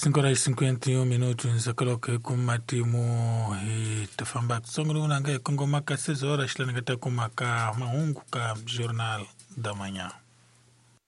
5 horas e 51 minutos nsakaloke kumatimu tafamba tsongolunanga kongomaka 6 horas lanagata kumaka mahungu ka jornal da manhã.